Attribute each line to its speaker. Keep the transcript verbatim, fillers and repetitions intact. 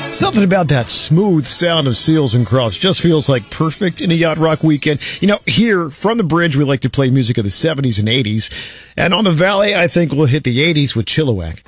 Speaker 1: Something about that smooth sound of Seals and Crofts just feels like perfect in a yacht rock weekend. You know, here from the bridge, we like to play music of the seventies and eighties. And on the Valley, I think we'll hit the eighties with Chilliwack.